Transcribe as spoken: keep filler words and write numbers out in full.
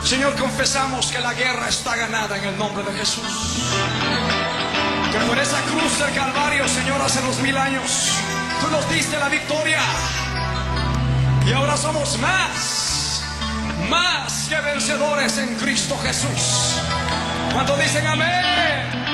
Señor, confesamos que la guerra está ganada en el nombre de Jesús. Que por esa cruz del Calvario, Señor, hace dos mil años, tú nos diste la victoria. Y ahora somos más, más que vencedores en Cristo Jesús. Cuando dicen amén.